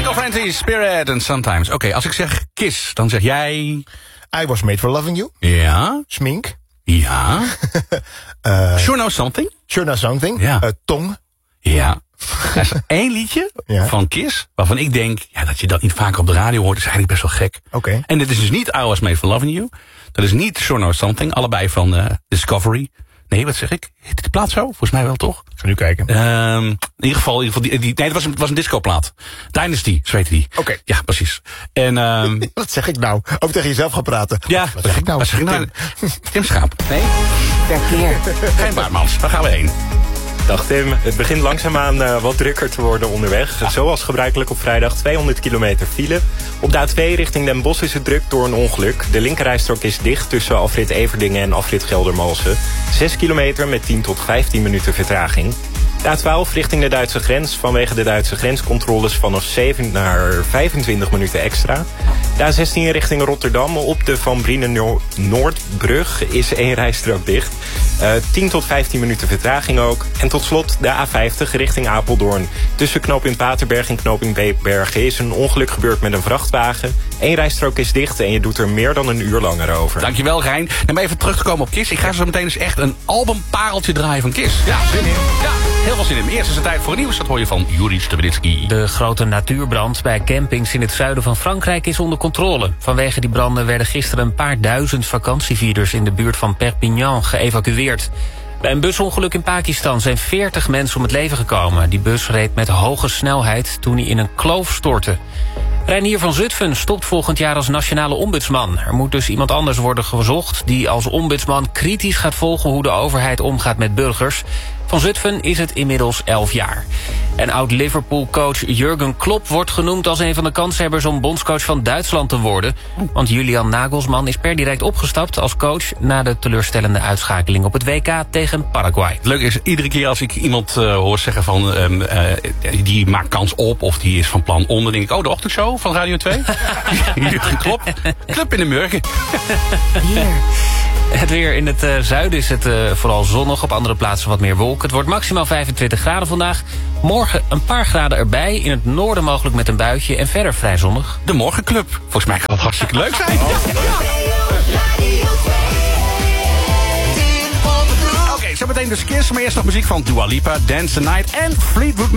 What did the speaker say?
Michael Franti, Spirit and Sometimes. Oké, als ik zeg Kiss, dan zeg jij... I Was Made For Loving You. Ja. Smink. Ja. Sure Know Something. Sure Know Something. Ja. Tong. Ja. Er is één liedje van Kiss, waarvan ik denk... dat je dat niet vaker op de radio hoort, is eigenlijk best wel gek. Oké. En dit is dus niet I Was Made For Loving You. Dat is niet Sure Know Something. Allebei van Discovery. Nee, wat zeg ik? Heet die plaat zo? Volgens mij wel, toch? Ik ga nu kijken. In ieder geval nee, het was een discoplaat. Dynasty, zo heette die. Oké. Ja, precies. En, wat zeg ik nou? Ook tegen jezelf gaan praten. Ja, wat zeg ik nou? Wat zeg ik nou? Tim Schaap. Nee? Verkeer. Geen Baartmans. Waar gaan we heen? Dag Tim, het begint langzaamaan wat drukker te worden onderweg. Zoals gebruikelijk op vrijdag 200 kilometer file. Op de A2 richting Den Bosch is het druk door een ongeluk. De linkerrijstrook is dicht tussen afrit Everdingen en afrit Geldermalsen. 6 kilometer met 10 tot 15 minuten vertraging. De A12 richting de Duitse grens vanwege de Duitse grenscontroles vanaf 7 naar 25 minuten extra. De A16 richting Rotterdam op de Van Brienen Noordbrug is 1 rijstrook dicht. 10 tot 15 minuten vertraging ook. En tot slot de A50 richting Apeldoorn. Tussen knooppunt Paterberg en knooppunt Bergen is een ongeluk gebeurd met een vrachtwagen. 1 rijstrook is dicht en je doet er meer dan een uur langer over. Dankjewel, Rijn. En maar even terug te komen op Kiss. Ik ga zo meteen eens echt een albumpareltje draaien van Kiss. Ja, zin in. Ja, heel veel zin in. Eerst is het tijd voor het nieuws. Dat hoor je van Juri Stubinitsky. De grote natuurbrand bij campings in het zuiden van Frankrijk is onder controle. Vanwege die branden werden gisteren een paar duizend vakantievierders in de buurt van Perpignan geëvacueerd. Bij een busongeluk in Pakistan zijn 40 mensen om het leven gekomen. Die bus reed met hoge snelheid toen hij in een kloof stortte. Reinier van Zutphen stopt volgend jaar als nationale ombudsman. Er moet dus iemand anders worden gezocht die als ombudsman kritisch gaat volgen hoe de overheid omgaat met burgers. Van Zutphen is het inmiddels 11 jaar. En oud-Liverpool-coach Jurgen Klopp wordt genoemd als een van de kanshebbers om bondscoach van Duitsland te worden. Want Julian Nagelsman is per direct opgestapt als coach na de teleurstellende uitschakeling op het WK tegen Paraguay. Het leuke is, iedere keer als ik iemand hoor zeggen van die maakt kans op of die is van plan om, dan denk ik, de ochtendshow van Radio 2. Jurgen Klopp. Club in de Murgen. Hier. Het weer in het zuiden is het vooral zonnig, op andere plaatsen wat meer wolken. Het wordt maximaal 25 graden vandaag. Morgen een paar graden erbij, in het noorden mogelijk met een buitje en verder vrij zonnig. De Morgenclub. Volgens mij gaat het hartstikke leuk zijn. Oké, zo meteen dus Kiss, maar eerst nog muziek van Dua Lipa, Dance the Night en Fleetwood Mac.